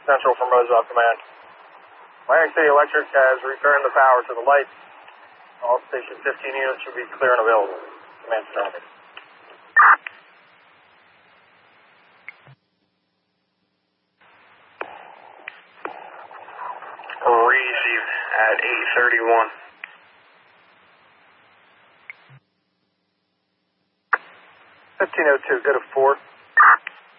Central from Roswell Command. Atlantic City Electric has returned the power to the lights. All station 15 units should be clear and available. Command terminated. Received at 8:31. 1502, go to 4.